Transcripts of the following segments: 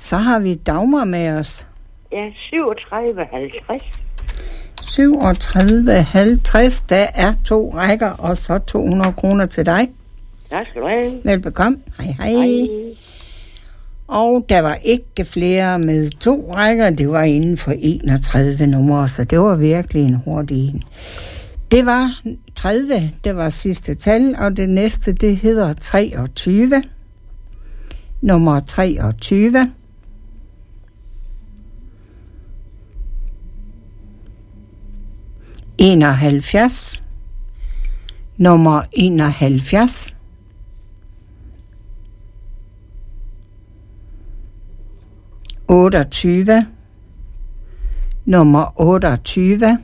Så har vi Dagmar med os. Ja, 37,50. 37,50. Der er 2 rækker, og så 200 kroner til dig. Tak skal du have. Velbekomme. Hej, hej. Hej. Og der var ikke flere med 2 rækker. Det var inden for 31 numre, så det var virkelig en hurtig en. Det var 30, det var sidste tal, og det næste, det hedder 23. Nummer 23. – 71. Nummer 71. – 28. Nummer 28.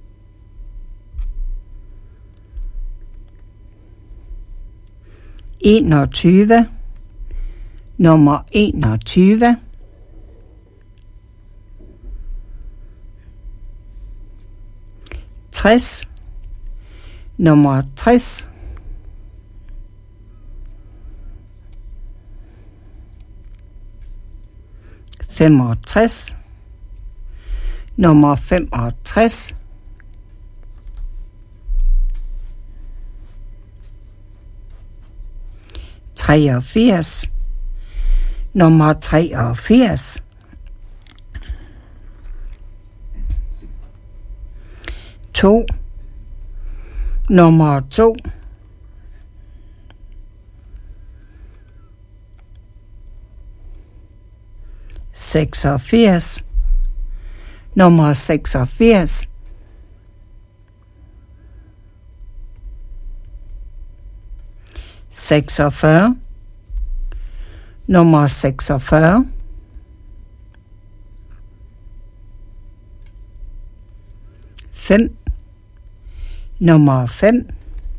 – 21. Nummer 21. 60. Nummer 60. 65. Nummer 65. 83. Nummer 83. 2. Nummer 2. 86. Nummer 86. 46. Nummer 46. 5. Nummer 5.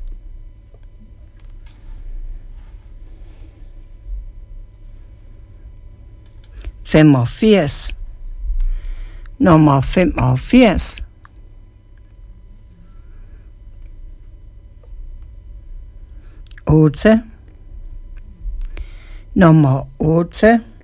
85. Nummer 85. 8. Nummer 8.